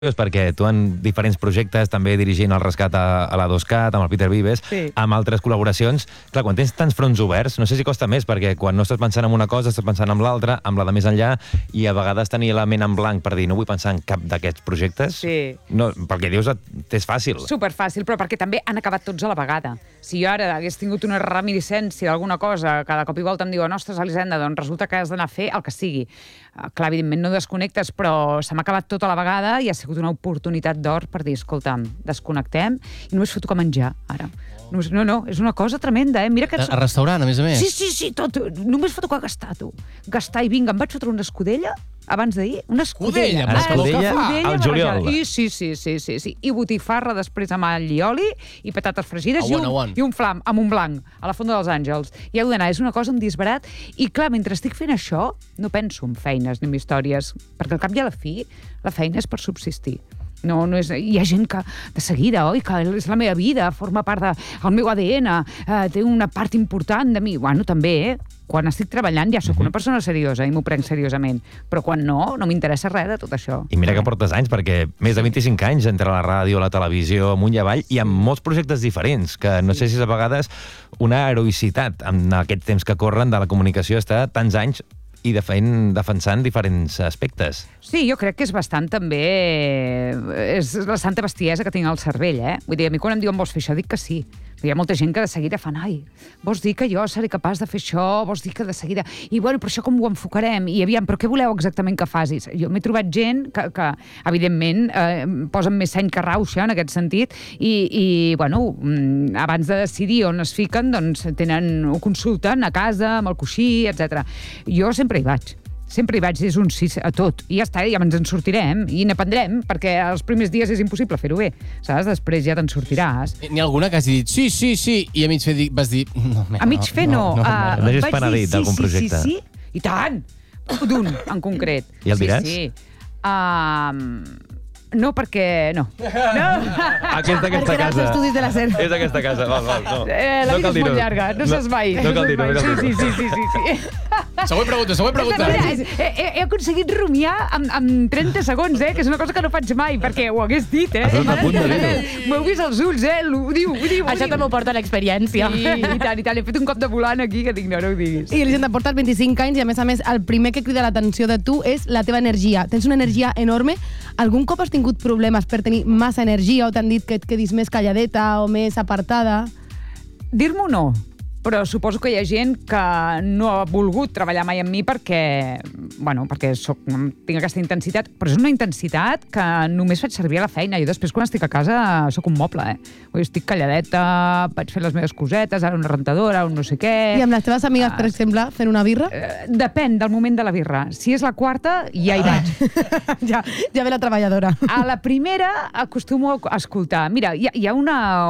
perquè tu en diferents projectes, també dirigint el rescat a la 2Cat, amb el Peter Vives, amb altres col·laboracions. Clar, quan tens tants fronts oberts, no sé si costa més, perquè quan no estàs pensant en una cosa, estàs pensant en l'altra, amb la de més enllà, i a vegades tenir la ment en blanc per dir no vull pensar en cap d'aquests projectes, no, pel que dius és fàcil. Superfàcil, però perquè també han acabat tots a la vegada. Si jo ara hagués tingut una reminiscència d'alguna cosa, cada cop i volta em diuen, ostres, Elisenda, doncs resulta que has d'anar a fer el que sigui. Clar, evidentment no desconnectes, però se m'ha acabat tot a la vegada i ha sigut una oportunitat d'or per dir, escolta'm, desconnectem i només foto que menjar, ara. No, és una cosa tremenda, Mira que... A restaurant, a més a més. Sí, tot. Només foto que gastar, tu. Gastar i vinga, em vaig fotre una escudella abans d'ahir. Una escudella. Una escudella al juliol. Sí. I botifarra després amb all i oli i patates fregides i un flam amb un blanc a la Fonda dels Àngels. I heu d'anar, és una cosa, un disbarat. I clar, mentre estic fent això, no penso en feines ni en històries, perquè al cap i a la fi, la feina és per subsistir. No és... Hi ha gent que de seguida, que és la meva vida, forma part del meu ADN, té una part important de mi. Bueno, també, quan estic treballant ja sóc una persona seriosa i m'ho prenc seriosament, però quan no m'interessa res de tot això. I mira que portes anys, perquè més de 25 anys entre la ràdio, la televisió, amunt i avall, i amb molts projectes diferents, que no sé si és a vegades una heroïcitat en aquest temps que corren de la comunicació, estar tants anys i defensant diferents aspectes. Sí, jo crec que és bastant també... És la santa bestiesa que tinc al cervell, Vull dir, a mi quan em diuen vols fer això, dic que sí. Hi ha molta gent que de seguida fan, vols dir que jo seré capaç de fer això, vols dir que de seguida... I bueno, però això com ho enfocarem? I aviam, però què voleu exactament que facis? Jo m'he trobat gent que evidentment, posen més seny que rauxa en aquest sentit i bueno, abans de decidir on es fiquen, doncs ho consulten a casa, amb el coixí, etc. Jo sempre hi vaig, és un sí a tot. I ja està, ja ens en sortirem i n'aprendrem, perquè els primers dies és impossible fer-ho bé, saps? Després ja te'n sortiràs. N'hi ha alguna que has dit sí, i a mig fer vas dir... A mig fer no. No hagis penedit d'algun projecte. Sí, i tant! D'un, en concret. I el diràs? Sí. No, perquè... No. Aquesta casa. Els estudis de la SER. És aquesta casa, val. No. La vida és molt llarga, no saps mai. No cal dir-ho. Sí. Següent pregunta. He aconseguit rumiar en 30 segons, que és una cosa que no faig mai, perquè ho hagués dit, Has estat a punt de dir-ho. M'heu vist els ulls, ho diu. Això també ho porta l'experiència. Sí, i tant. He fet un cop de volant aquí que dic, no ho diguis. I Elisenda, portes 25 anys i a més, el primer que crida l'atenció de tu és la teva energia. Tens una energia enorme. Algun cop has tingut problemes per tenir massa energia o t'han dit que et quedis més calladeta o més apartada? Dir-m'ho no, però suposo que hi ha gent que no ha volgut treballar mai amb mi perquè tinc aquesta intensitat, però és una intensitat que només faig servir a la feina. Jo després, quan estic a casa, sóc un moble, Estic calladeta, vaig fer les meves cosetes, ara una rentadora, un no sé què... I amb les teves amigues, per exemple, fent una birra? Depèn del moment de la birra. Si és la quarta, ja hi vaig. Ja ve la treballadora. A la primera acostumo a escoltar. Mira, hi ha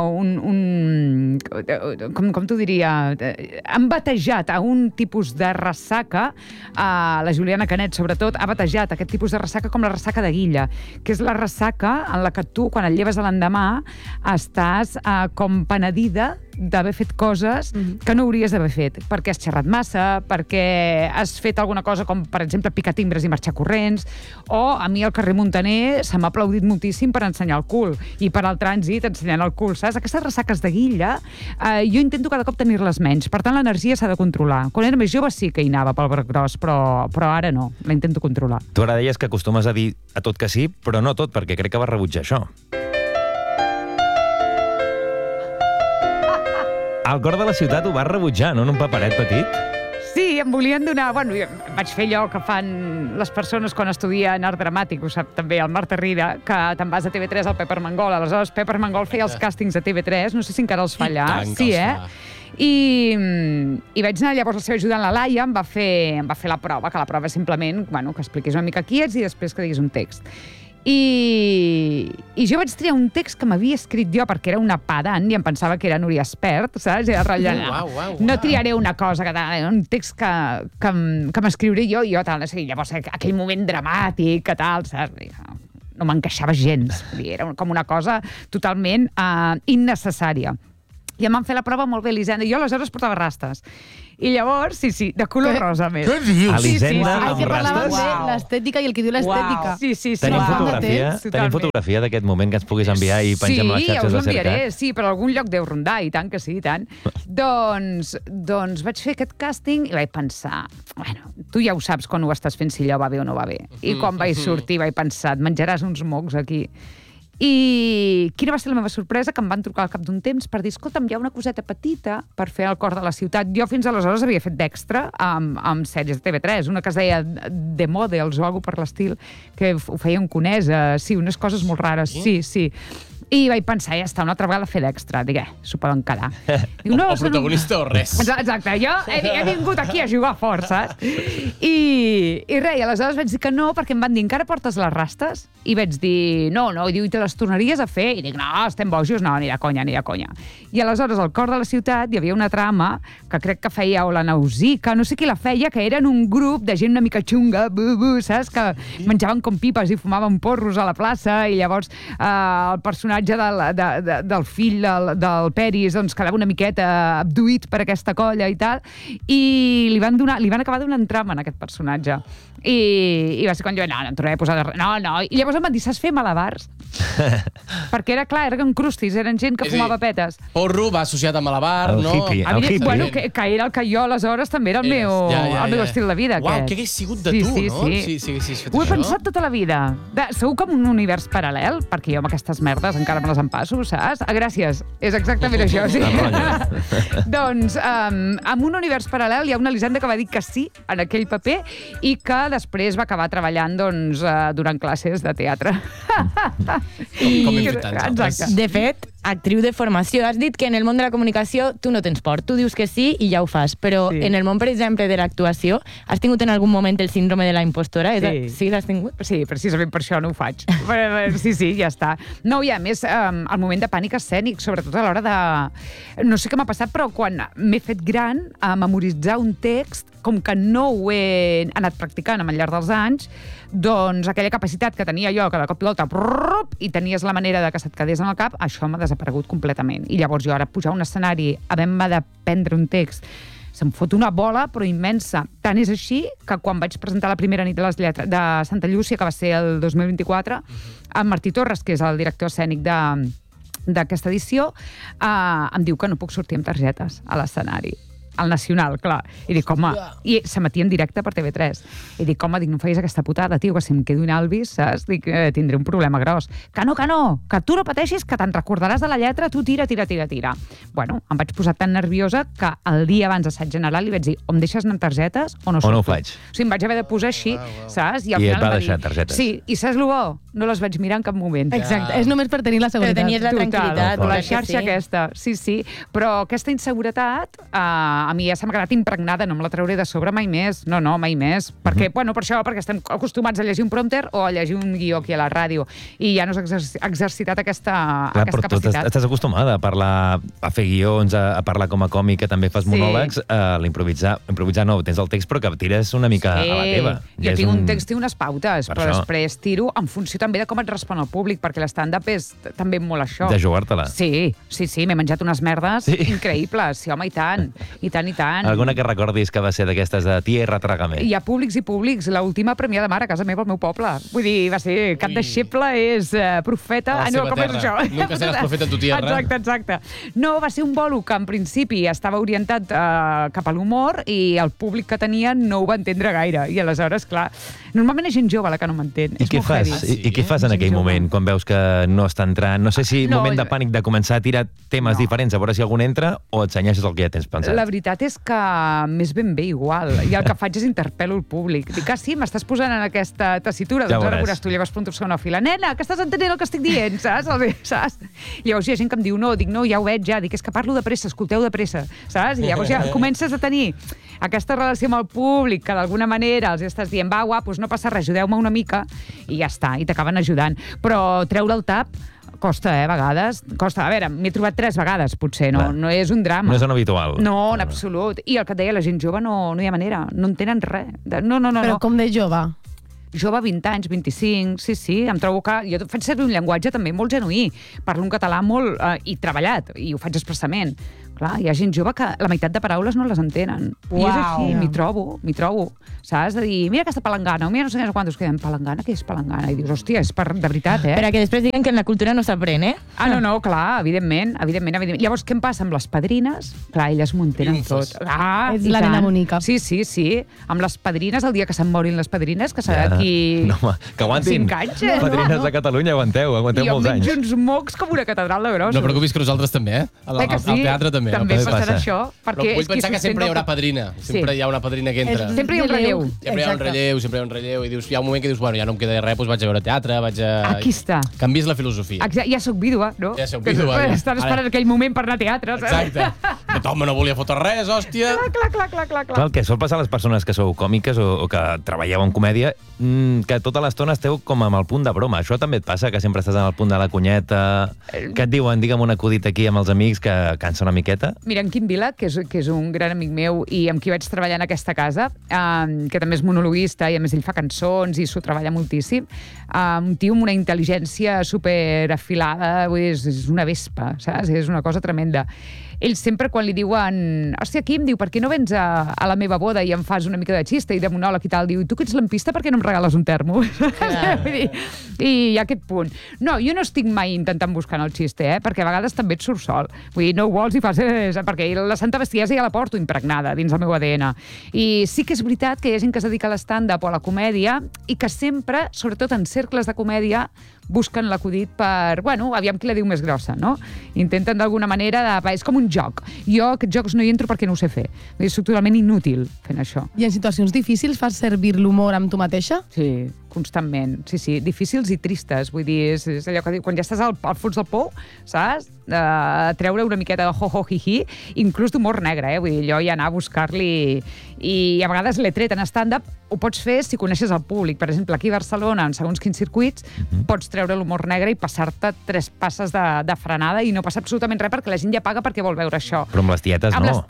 com t'ho diria... Han batejat a un tipus de ressaca, la Juliana Canet, sobretot, ha batejat aquest tipus de ressaca com la ressaca de guilla, que és la ressaca en la que tu, quan et lleves l'endemà, estàs com penedida d'haver fet coses que no hauries d'haver fet, perquè has xerrat massa, perquè has fet alguna cosa com, per exemple, picar timbres i marxar corrents, o a mi al carrer Montaner se m'ha aplaudit moltíssim per ensenyar el cul, i per al trànsit ensenyant el cul, saps? Aquestes ressaques de guilla, jo intento cada cop tenir-les menys, per tant l'energia s'ha de controlar. Quan era més jove sí que hi anava pel braç gros, però ara no, la intento controlar. Tu ara deies que acostumes a dir a tot que sí, però no a tot, perquè crec que vas rebutjar això. Al cor de la ciutat ho vas rebutjar, no? En un paperet petit? Sí, em volien donar... Bueno, jo vaig fer allò que fan les persones quan estudien art dramàtic, ho sap també el Marta Rida, que te'n vas a TV3 al Pep Armengol. Aleshores, Pep Armengol feia els càstings a TV3, no sé si encara els fa allà. Sí, I vaig anar llavors la seva ajudant, la Laia, em va fer la prova, que la prova és simplement que expliquis una mica qui ets i després que diguis un text. I jo vaig triar un text que m'havia escrit jo perquè era una pedant i em pensava que era Núria Espert, saps? Era ratllant. No triaré una cosa, un text que m'escriuré jo i jo tal. Llavors, aquell moment dramàtic, que tal, saps? No m'encaixava gens. Era com una cosa totalment innecessària. I em van fer la prova molt bé, Elisenda. Jo aleshores portava rastes. I llavors, sí, de color rosa més. Què dius? Elisenda Ai, que amb parlàvem rastes? de l'estètica i el que diu l'estètica. Sí. Tenim fotografia d'aquest moment que ens puguis enviar i pengem a les xarxes de Sí, ja us cerca. l'enviaré, sí, per algun lloc deu rondar, i tant que sí, i tant. Doncs vaig fer aquest càsting i vaig pensar, bueno, tu ja ho saps quan ho estàs fent, si allò va bé o no va bé. I quan vaig sortir vaig pensar, et menjaràs uns mocs aquí. I quina va ser la meva sorpresa? Que em van trucar al cap d'un temps per dir, escolta'm, hi ha una coseta petita per fer El cor de la ciutat. Jo fins aleshores havia fet d'extra amb sèries de TV3, una que es deia The Models o alguna per l'estil, que ho feia un conesa, sí, unes coses molt rares, sí. I vaig pensar, ja està, una altra vegada a fer d'extra. Dic, s'ho poden quedar. Diu, O protagonista o res. Exacte, jo he vingut aquí a jugar fort, saps? I res, i aleshores vaig dir que no, perquè em van dir, encara portes les rastes? I vaig dir, no, i diu, i te les tornaries a fer? I dic, no, estem bojos, no, ni de conya. I aleshores, al cor de la ciutat, hi havia una trama que crec que feia o la Nausica, no sé qui la feia, que eren un grup de gent una mica xunga, saps? Que menjaven com pipes i fumaven porros a la plaça, i llavors el personatge del fill del Peris doncs quedava una miqueta abduït per aquesta colla i tal, i li van acabar donant trama en aquest personatge. I va ser quan jo, no em tornaré a posar de res. No. I llavors em van dir, saps fer malabars? Perquè era clar, eren crustis, eren gent que fumava petes. Porro va associat a malabar, El no? hippie. Bueno, que era el que jo aleshores també era el meu estil de vida. Uau, què hagués sigut de tu, no? Sí. Si haguessis fet Ho he això. pensat tota la vida. Segur que en un univers paral·lel, perquè jo amb aquestes merdes encara me les empasso, saps? Gràcies, és exactament això, sí. Doncs, en un univers paral·lel hi ha una Elisenda que va dir que sí en aquell paper i que després va acabar treballant durant classes de teatre. Com hem fet tants altres. Exacte. De fet, actriu de formació. Has dit que en el món de la comunicació tu no tens por. Tu dius que sí i ja ho fas. Però en el món, per exemple, de l'actuació, has tingut en algun moment el síndrome de la impostora? Sí, l'has tingut? Sí, precisament per això no ho faig. Sí, ja està. No, i a més, el moment de pànic escènic, sobretot a l'hora de... No sé què m'ha passat, però quan m'he fet gran a memoritzar un text, com que no ho he anat practicant al llarg dels anys, doncs aquella capacitat que tenia jo, que de cop i volta i tenies la manera de que se't quedés en el cap, això m'ha desaparegut completament. I llavors jo ara pujar a un escenari, havent-me d'aprendre un text, se'm fot una bola, però immensa. Tant és així que quan vaig presentar la primera nit de les lletres de Santa Llúcia, que va ser el 2024, amb Martí Torres, que és el director escènic d'aquesta edició, em diu que no puc sortir amb targetes a l'escenari. Al Nacional, clar. I dic, home... I s'emetia en directe per TV3. I dic, home, no facis aquesta putada, tio, que si em quedo inalvis, saps? Dic, tindré un problema gros. Que no, que tu no pateixis, que te'n recordaràs de la lletra, tu tira. Bueno, em vaig posar tan nerviosa que el dia abans d'assaig general li vaig dir, o em deixes anar amb targetes o no surto. O no ho faig. O sigui, em vaig haver de posar així, saps? I et va deixar targetes. Sí, i saps el bo? No les vaig mirar en cap moment. Exacte, és només per tenir la seguretat. Però tenies la tranquil·litat. La xarxa aquesta, sí. Però aquesta inseguretat a mi ja s'ha quedat impregnada, no me la trauré de sobre mai més. No, mai més. Perquè, bueno, per això, perquè estem acostumats a llegir un prompter o a llegir un guió aquí a la ràdio. I ja no s'ha exercitat aquesta capacitat. Estàs acostumada a parlar, a fer guions, a parlar com a còmic, que també fas monòlegs, l'improvisar no, tens el text, però que tires una mica a la teva. Jo tinc un text i unes pautes, però després tiro en funció també de com et respon el públic, perquè l'stand-up és també molt això. De jugar-te-la. Sí, m'he menjat unes merdes increïbles. Sí, home, i tant. Alguna que recordis que va ser d'aquestes de Tierra Trágame? Hi ha públics i públics. L'última premiada mar a casa meva, al meu poble. Vull dir, va ser cap deixeble, és profeta... No, com és això? Nunca seràs profeta en tu tierra. Exacte. No, va ser un bolo que en principi estava orientat cap a l'humor i el públic que tenia no ho va entendre gaire. I aleshores, clar, normalment és gent jove la que no m'entén. I què fas? I què fas en aquell moment, quan veus que no està entrant? No sé si moment de pànic de començar a tirar temes diferents, a veure si algun entra, o et senyeixes el que ja tens pensat? La veritat és que més ben bé igual. I el que faig és interpel·lo el públic. Dic, sí, m'estàs posant en aquesta tessitura. Ja doncs ara veuràs. veuràs, tu lleves puntos una fila. Nena, que estàs entenent el que estic dient, saps? Llavors hi ha gent que em diu, no, ja ho veig, ja. Dic, és que parlo de pressa, escolteu de pressa, saps? I llavors ja comences a tenir aquesta relació amb el públic, que d'alguna manera els estàs dient, va, guapos, no passa res, ajudeu-me una mica, i ja està, i t'acaben ajudant. Però treure el tap costa, a vegades. Costa. A veure, m'he trobat 3 vegades, potser. No és un drama. No és un habitual. No, en absolut. I el que et deia, la gent jove no hi ha manera. No entenen res. No. Però com de jove? jove, 20 anys, 25, sí, em trobo que... Jo faig servir un llenguatge també molt genuí, parlo un català molt... i treballat, i ho faig expressament. Clar, hi ha gent jove que la meitat de paraules no les entenen. I és així, m'hi trobo. Saps? De dir, mira aquesta palangana, o mira no sé quantos queden. Palangana? Què és palangana? I dius, hòstia, és de veritat, eh? Perquè després diguen que en la cultura no s'aprèn, eh? No, clar, evidentment. Llavors, què em passa amb les padrines? Clar, elles m'ho entenen tot. És la nena bonica. Sí. Amb les padrines, el dia que se'n morin les padrines, que serà aquí... No, home, que aguantin. 5 anys, Padrines de Catalunya, aguanteu molts anys. I jo menjo uns mocs com una catedral de grossos. No preocupis que nosaltres també, eh? Al teatre també. També passarà això. Però vull pensar que sempre hi haurà padrina. Sempre hi ha una padrina que entra. Sempre hi ha un relleu. Sempre hi ha un relleu. I hi ha un moment que dius, bueno, ja no em queda res, doncs vaig a veure teatre, Aquí està. Canvis la filosofia. Ja soc vídua, no? Ja soc vídua. Estan esperant aquell moment per anar a teatre. Exacte. Tothom no volia fotre res, hòstia. Clar. El que sol passar a les persones que sou còmiques o que treballeu en comèdia, que tota l'estona esteu com amb el punt de broma. Això també et passa, que sempre estàs en el punt de la cunyeta, que et diuen, digue'm un acudit aquí amb els amics que cansa una miqueta? Mira, en Quim Vila, que és un gran amic meu i amb qui vaig treballar en aquesta casa, que també és monologuista i a més ell fa cançons i s'ho treballa moltíssim, un tio amb una intel·ligència superafilada, vull dir, és una vespa, saps? És una cosa tremenda. Ell sempre, quan li diuen, hòstia, Quim, diu, per què no vens a la meva boda i em fas una mica de xista i de monòleg i tal? Diu, tu que ets lampista, per què no em regales un termo? I hi ha aquest punt. No, jo no estic mai intentant buscar el xiste, perquè a vegades també et surt sol. Vull dir, no ho vols i fas... Perquè la santa bestiesa ja la porto impregnada dins el meu ADN. I sí que és veritat que hi ha gent que es dedica a l'stand-up o a la comèdia i que sempre, sobretot en cercles de comèdia, busquen l'acudit per, aviam qui la diu més grossa, no? Intenten d'alguna manera és com un joc. Jo aquests jocs no hi entro perquè no ho sé fer. És totalment inútil fent això. I en situacions difícils fas servir l'humor amb tu mateixa? Sí, constantment. Sí. Difícils i tristes. Vull dir, és allò que diu, quan ja estàs al fons del pou, saps? Treure una miqueta de ho-ho-hi-hi, inclús d'humor negre, Vull dir, allò ja anar a buscar-li... I a vegades l'he tret en stand-up, ho pots fer si coneixes el públic. Per exemple, aquí a Barcelona, en segons quins circuits, pots treure l'humor negre i passar-te 3 passes de frenada i no passa absolutament res perquè la gent ja paga perquè vol veure això. Però amb les tietes no.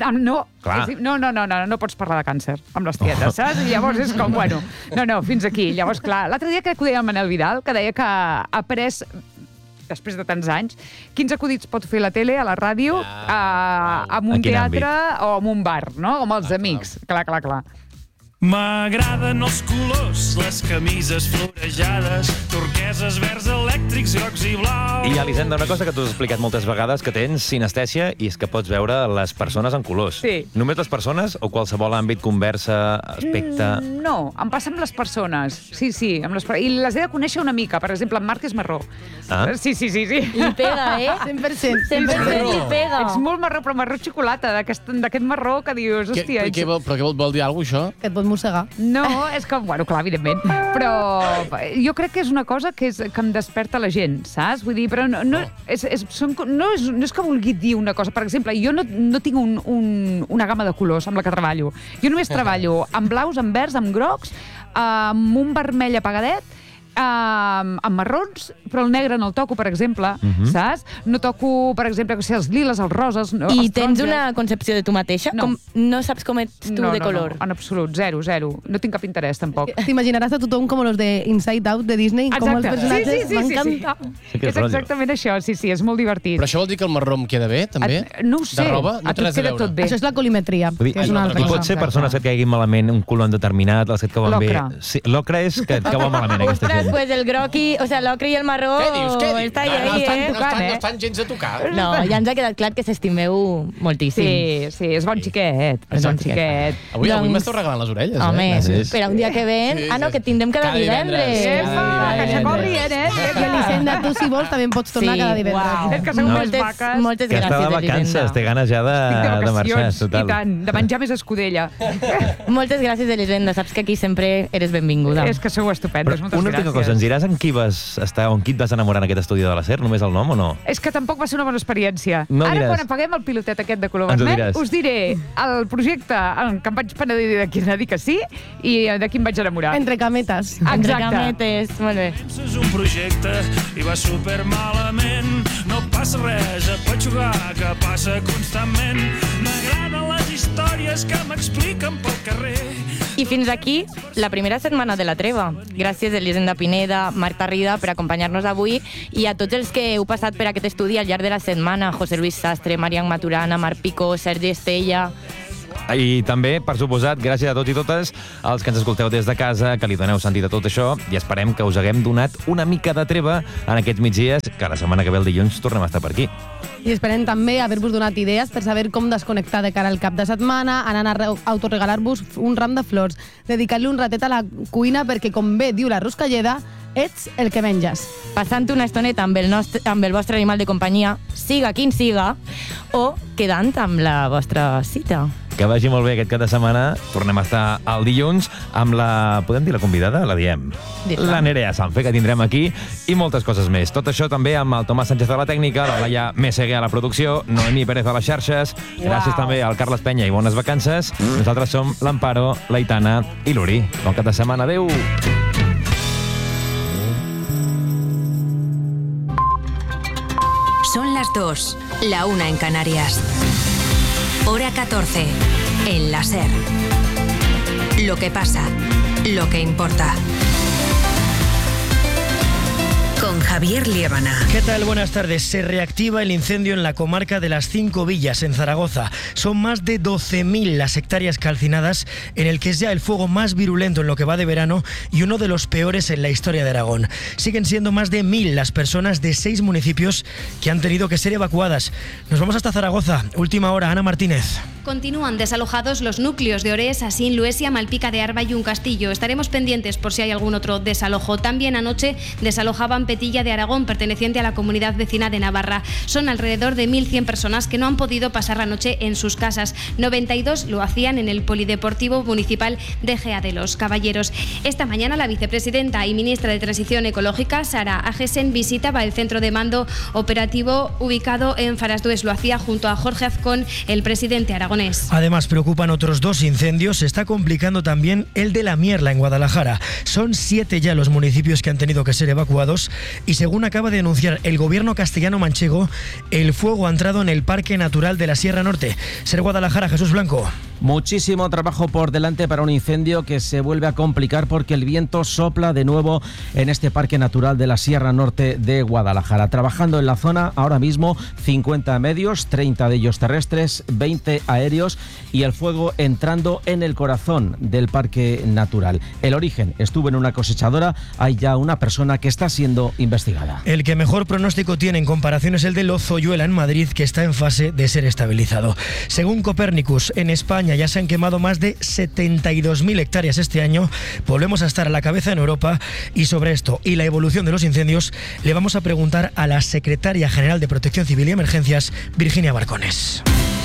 No pots parlar de càncer amb les tietes, saps? I llavors és com, fins aquí. Llavors, clar, l'altre dia crec que ho deia el Manel Vidal, que deia que ha après, després de tants anys, quins acudits pot fer la tele, a la ràdio, en un teatre o en un bar, no? O amb els amics. Clar. M'agraden els colors, les camises florejades, turqueses, verds elèctrics, grocs i blaus. I, Elisenda, una cosa que tu has explicat moltes vegades, que tens sinestèsia i és que pots veure les persones en colors. Sí. Només les persones o qualsevol àmbit, conversa, aspecte? No, em passa amb les persones. Sí, i les he de conèixer una mica. Per exemple, en Marc és marró. Sí. Li pega, 100%. 100% li pega. Ets molt marró, però marró xocolata, d'aquest marró que dius, hòstia... Però què vol dir alguna cosa, això? Que et pot mossegar. No, és com, clar, evidentment. Però jo crec que és una cosa que em desperta la gent, saps? Vull dir, però no és que vulgui dir una cosa. Per exemple, jo no tinc una gamma de colors amb la que treballo. Jo només treballo amb blaus, amb verds, amb grocs, amb un vermell apagadet, amb marrons, però el negre no el toco, per exemple, saps? No toco, per exemple, els liles, els roses... I tens una concepció de tu mateixa? No saps com ets tu de color? No, en absolut, zero. No tinc cap interès, tampoc. T'imaginaràs a tothom com los de Inside Out de Disney, com els personatges m'encanta. És exactament això, sí, és molt divertit. Però això vol dir que el marró em queda bé, també? No ho sé, de roba? No a tu et queda tot bé. Això és la colimetria, que és una altra cosa. I pot ser persones que et caiguin malament un color determinat, els que et cauen bé... L'ocre és que et cauen malament, aquesta gent. Pues el groqui, o sea, l'ocre i el marró... Què dius? Està ahí, No estan gens a tocar. No, ja ens ha quedat clar que s'estimeu moltíssim. Sí, és bon xiquet. És bon xiquet. Avui m'esteu regalant les orelles, home, per un dia que ven... que tindrem cada divendres. Que se cobri, I Elisenda, tu si vols també pots tornar cada divendres. És que són més maques. Moltes gràcies, Elisenda. Que està de vacances, té ganes ja de marxar, total. I tant, de menjar més escudella. Moltes gràcies, Elisenda. Saps que aquí sempre eres benvinguda. És que sou estupendes, moltes gràcies. una cosa, ens diràs en qui vas estar o en qui et vas enamorar en aquest estudi de la SER? Només el nom o no? És que tampoc va ser una bona experiència. No Ara, diràs. quan apaguem el pilotet aquest de color vermell, us diré el projecte en què em vaig penedir de qui dir que sí i de qui em vaig enamorar. Entre cametes. Entre cametes, molt bé. És un projecte i va super malament. No passa res a petxugar, que passa constantment. M'agraden les històries que m'expliquen pel carrer. I fins aquí la primera setmana de la treva. Gràcies a Elisenda Pineda, Marta Rida per acompanyar-nos avui i a tots els que heu passat per aquest estudi al llarg de la setmana. José Luis Sastre, Marian Maturana, Marc Picó, Sergi Estella... I també, per suposat, gràcies a tots i totes els que ens escolteu des de casa, que li doneu sentit a tot això, i esperem que us haguem donat una mica de treva en aquests migdies, que la setmana que ve el dilluns tornem a estar per aquí. I esperem també haver-vos donat idees per saber com desconnectar de cara al cap de setmana, anant a autoregalar-vos un ram de flors, dedicar-li un ratet a la cuina perquè, com bé diu la Ruscalleda, ets el que menges. Passant una estoneta amb el vostre animal de companyia, siga quin siga, o quedant amb la vostra cita. Que vagi molt bé aquest cap de setmana. Tornem a estar el dilluns amb la... Podem dir la convidada? La diem. La Nerea Sanfe, que tindrem aquí, i moltes coses més. Tot això també amb el Tomàs Sánchez a la tècnica, la Laia Meseguer a la producció, Noemí Pérez a les xarxes. Gràcies també al Carles Penya i bones vacances. Nosaltres som l'Amparo, l'Aitana i l'Uri. Bon cap de setmana. Adéu! Son las 2, la 1 en Canarias. Hora 14, en la SER. Lo que pasa, lo que importa. Con Javier Liébana. ¿Qué tal? Buenas tardes. Se reactiva el incendio en la comarca de las 5 Villas, en Zaragoza. Son más de 12.000 las hectáreas calcinadas, en el que es ya el fuego más virulento en lo que va de verano y uno de los peores en la historia de Aragón. Siguen siendo más de 1.000 las personas de 6 municipios que han tenido que ser evacuadas. Nos vamos hasta Zaragoza. Última hora, Ana Martínez. Continúan desalojados los núcleos de Orés, Asín, Luesia, Malpica de Arba y Un Castillo. Estaremos pendientes por si hay algún otro desalojo. También anoche desalojaban Petilla de Aragón, perteneciente a la comunidad vecina de Navarra. Son alrededor de 1.100 personas que no han podido pasar la noche en sus casas. 92 lo hacían en el Polideportivo Municipal de Gea de los Caballeros. Esta mañana la vicepresidenta y ministra de Transición Ecológica, Sara Agesen, visitaba el centro de mando operativo ubicado en Farasdues. Lo hacía junto a Jorge Azcón, el presidente aragonés. Además, preocupan otros 2 incendios. Se está complicando también el de La Mierla, en Guadalajara. Son 7 ya los municipios que han tenido que ser evacuados y, según acaba de anunciar el gobierno castellano-manchego, el fuego ha entrado en el Parque Natural de la Sierra Norte. SER Guadalajara, Jesús Blanco. Muchísimo trabajo por delante para un incendio que se vuelve a complicar porque el viento sopla de nuevo en este Parque Natural de la Sierra Norte de Guadalajara. Trabajando en la zona ahora mismo 50 medios, 30 de ellos terrestres, 20 aéreos y el fuego entrando en el corazón del Parque Natural. El origen estuvo en una cosechadora, hay ya una persona que está siendo investigada. El que mejor pronóstico tiene en comparación es el de Lozoyuela en Madrid, que está en fase de ser estabilizado. Según Copérnicus, en España ya se han quemado más de 72.000 hectáreas este año. Volvemos a estar a la cabeza en Europa y sobre esto y la evolución de los incendios le vamos a preguntar a la secretaria general de Protección Civil y Emergencias, Virginia Barcones.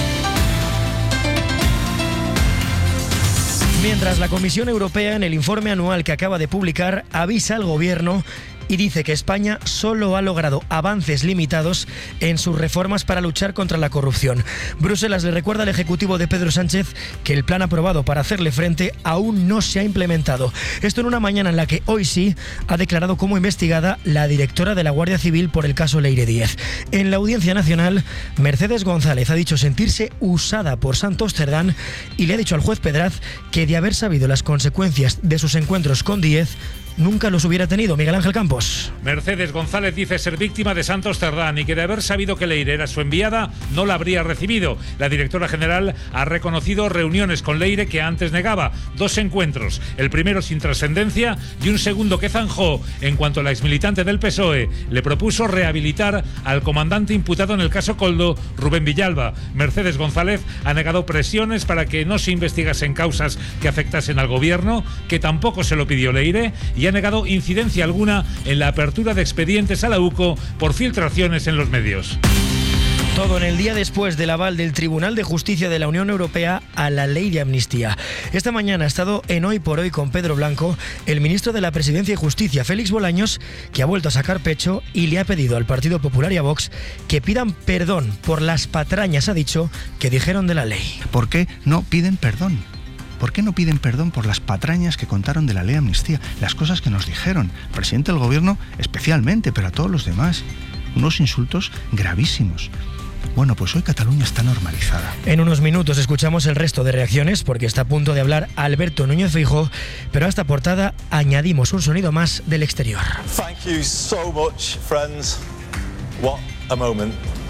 Mientras la Comisión Europea, en el informe anual que acaba de publicar, avisa al Gobierno y dice que España solo ha logrado avances limitados en sus reformas para luchar contra la corrupción. Bruselas le recuerda al Ejecutivo de Pedro Sánchez que el plan aprobado para hacerle frente aún no se ha implementado. Esto en una mañana en la que hoy sí ha declarado como investigada la directora de la Guardia Civil por el caso Leire Díez. En la Audiencia Nacional, Mercedes González ha dicho sentirse usada por Santos Cerdán y le ha dicho al juez Pedraz que de haber sabido las consecuencias de sus encuentros con Díez, nunca los hubiera tenido. Miguel Ángel Campos. Mercedes González dice ser víctima de Santos Cerdán y que de haber sabido que Leire era su enviada, no la habría recibido. La directora general ha reconocido reuniones con Leire que antes negaba. 2 encuentros, el primero sin trascendencia y un segundo que zanjó en cuanto la exmilitante del PSOE le propuso rehabilitar al comandante imputado en el caso Koldo, Rubén Villalba. Mercedes González ha negado presiones para que no se investigasen causas que afectasen al gobierno, que tampoco se lo pidió Leire, y ha negado incidencia alguna en la apertura de expedientes a la UCO por filtraciones en los medios. Todo en el día después del aval del Tribunal de Justicia de la Unión Europea a la ley de amnistía. Esta mañana ha estado en Hoy por Hoy con Pedro Blanco, el ministro de la Presidencia y Justicia, Félix Bolaños, que ha vuelto a sacar pecho y le ha pedido al Partido Popular y a Vox que pidan perdón por las patrañas, ha dicho, que dijeron de la ley. ¿Por qué no piden perdón? ¿Por qué no piden perdón por las patrañas que contaron de la ley de amnistía? Las cosas que nos dijeron, el presidente del gobierno especialmente, pero a todos los demás. Unos insultos gravísimos. Bueno, pues hoy Cataluña está normalizada. En unos minutos escuchamos el resto de reacciones porque está a punto de hablar Alberto Núñez Feijóo, pero a esta portada añadimos un sonido más del exterior. Thank you so much, friends. What a moment.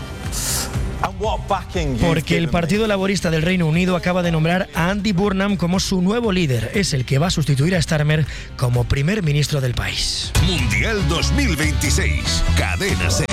Porque el Partido Laborista del Reino Unido acaba de nombrar a Andy Burnham como su nuevo líder. Es el que va a sustituir a Starmer como primer ministro del país. Mundial 2026, Cadena SER.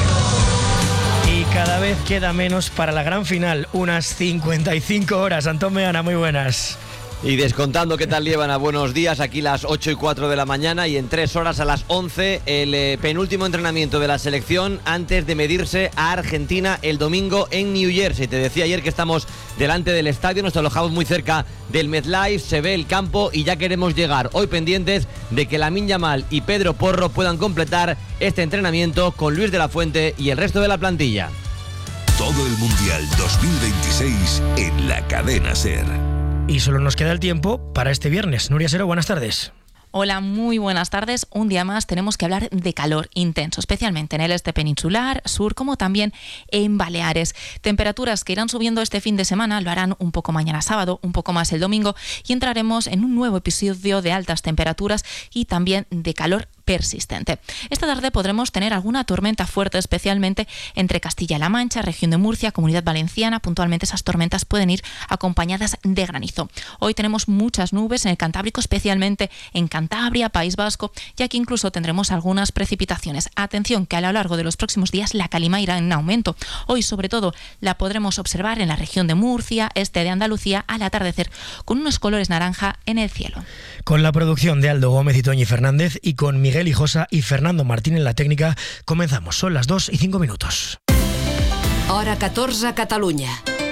Y cada vez queda menos para la gran final, unas 55 horas. Antón Meana, muy buenas. Y descontando qué tal llevan a buenos días, aquí las 8:04 de la mañana y en 3 horas a las 11 el penúltimo entrenamiento de la selección antes de medirse a Argentina el domingo en New Jersey. Te decía ayer que estamos delante del estadio, nos alojamos muy cerca del MetLife, se ve el campo y ya queremos llegar. Hoy pendientes de que Lamine Yamal y Pedro Porro puedan completar este entrenamiento con Luis de la Fuente y el resto de la plantilla. Todo el Mundial 2026 en la Cadena SER. Y solo nos queda el tiempo para este viernes. Nuria Sero, buenas tardes. Hola, muy buenas tardes. Un día más tenemos que hablar de calor intenso, especialmente en el este peninsular, sur, como también en Baleares. Temperaturas que irán subiendo este fin de semana, lo harán un poco mañana sábado, un poco más el domingo, y entraremos en un nuevo episodio de altas temperaturas y también de calor persistente. Esta tarde podremos tener alguna tormenta fuerte, especialmente entre Castilla-La Mancha, región de Murcia, Comunidad Valenciana. Puntualmente esas tormentas pueden ir acompañadas de granizo. Hoy tenemos muchas nubes en el Cantábrico, especialmente en Cantabria, País Vasco, y aquí incluso tendremos algunas precipitaciones. Atención que a lo largo de los próximos días la calima irá en aumento. Hoy sobre todo la podremos observar en la región de Murcia, este de Andalucía, al atardecer, con unos colores naranja en el cielo. Con la producción de Aldo Gómez y Toñi Fernández y con Miguel Hijosa y Fernando Martín en la técnica, comenzamos. Son las 2:05. Hora 14 a Catalunya.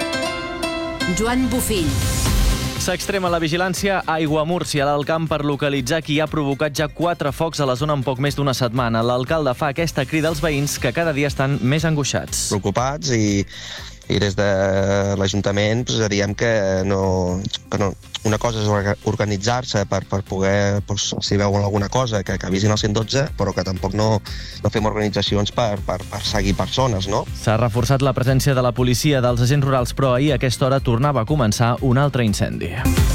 Joan Bufill. S'extrema la vigilància a Aiguamúrcia, a l'Alt Camp, per localitzar qui ha provocat ja 4 focs a la zona en poc més d'una setmana. L'alcalde fa aquesta crida als veïns que cada dia estan més angoixats. Preocupats i des de l'Ajuntament diem que una cosa és organitzar-se per poder, si veuen alguna cosa, que avisin al 112, però que tampoc no fem organitzacions per seguir persones, no? S'ha reforçat la presència de la policia, dels agents rurals, però ahir a aquesta hora tornava a començar un altre incendi.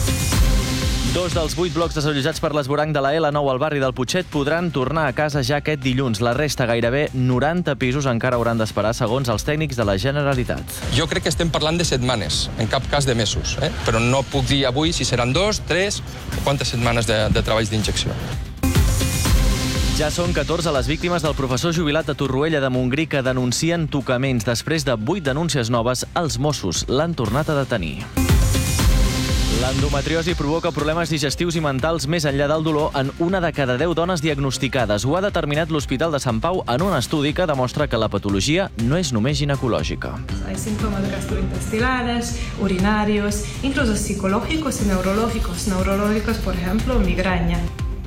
2 dels 8 blocs desallotjats per l'esvoranc de la L9 al barri del Putxet podran tornar a casa ja aquest dilluns. La resta, gairebé 90 pisos, encara hauran d'esperar, segons els tècnics de la Generalitat. Jo crec que estem parlant de setmanes, en cap cas de mesos, però no puc dir avui si seran 2, 3 o quantes setmanes de treballs d'injecció. Ja són 14 les víctimes del professor jubilat a Torroella de Montgrí que denuncien tocaments. Després de 8 denúncies noves, els Mossos l'han tornat a detenir. L'endometriosi provoca problemes digestius i mentals més enllà del dolor en 1 de cada 10 dones diagnosticades. Ho ha determinat l'Hospital de Sant Pau en un estudi que demostra que la patologia no és només ginecològica. Hay síntomas gastrointestinales, urinarios, incluso psicológicos y neurológicos. Neurológicos, por ejemplo, migraña.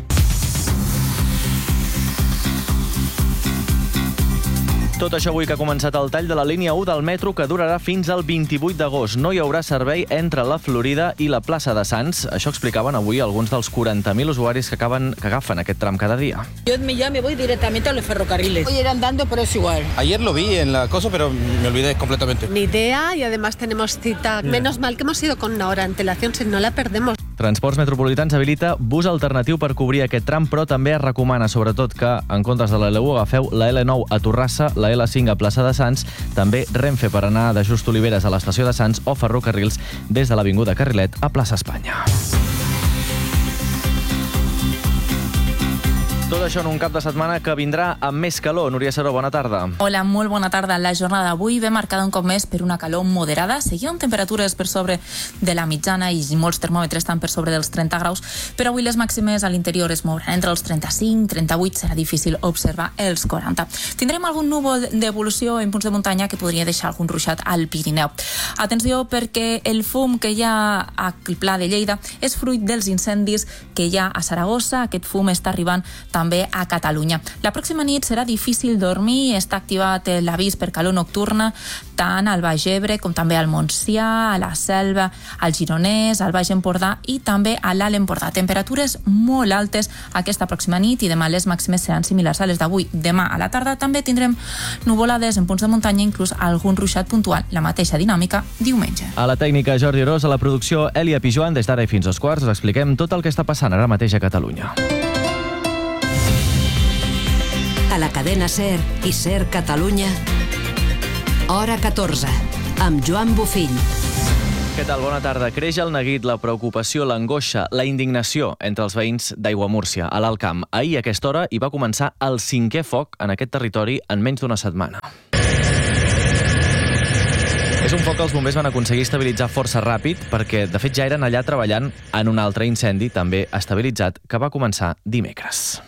Tot això avui que ha començat el tall de la línia 1 del metro que durarà fins al 28 d'agost. No hi haurà servei entre la Florida i la plaça de Sants. Això explicaven avui alguns dels 40.000 usuaris que agafen aquest tram cada dia. Yo ya me voy directamente a los ferrocarriles. Voy a ir andando, pero es igual. Ayer lo vi en la cosa, pero me olvidé completamente. Ni idea y además tenemos cita. Menos mal que hemos ido con una hora de antelación, si no la perdemos. Transports Metropolitans habilita bus alternatiu per cobrir aquest tram, però també es recomana, sobretot, que en comptes de la L1 agafeu la L9 a Torrassa, la L5 a plaça de Sants, també Renfe per anar de Just Oliveres a l'estació de Sants o ferrocarrils des de l'avinguda Carrilet a plaça Espanya. Tot això en un cap de setmana que vindrà amb més calor. Núria Seró, bona tarda. Hola, molt bona tarda. La jornada d'avui ve marcada un cop més per una calor moderada. Seguim temperatures per sobre de la mitjana i molts termòmetres estan per sobre dels 30 graus, però avui les màximes a l'interior es mouran entre els 35, 38, serà difícil observar els 40. Tindrem algun núvol d'evolució en punts de muntanya que podria deixar algun ruixat al Pirineu. Atenció, perquè el fum que hi ha al Pla de Lleida és fruit dels incendis que hi ha a Saragossa. Aquest fum està arribant també a Catalunya. La pròxima nit serà difícil dormir, està activat l'avís per calor nocturna tant al Baix Ebre com també al Montsià, a la Selva, al Gironès, al Baix Empordà i també a l'Alt Empordà. Temperatures molt altes aquesta pròxima nit i demà les màximes seran similars a les d'avui. Demà a la tarda també tindrem nuvolades en punts de muntanya, inclús algun ruixat puntual. La mateixa dinàmica diumenge. A la tècnica Jordi Orós, a la producció Elia Pijuan. Des d'ara i fins als quarts us expliquem tot el que està passant ara mateix a Catalunya. A la cadena SER i SER Catalunya, hora 14, amb Joan Bofill. Què tal? Bona tarda. Creix el neguit, la preocupació, l'angoixa, la indignació entre els veïns d'Aiguamúrcia, a l'Alt Camp. Ahir a aquesta hora hi va començar el 5è foc en aquest territori en menys d'una setmana. És un foc que els bombers van aconseguir estabilitzar força ràpid perquè, de fet, ja eren allà treballant en un altre incendi, també estabilitzat, que va començar dimecres.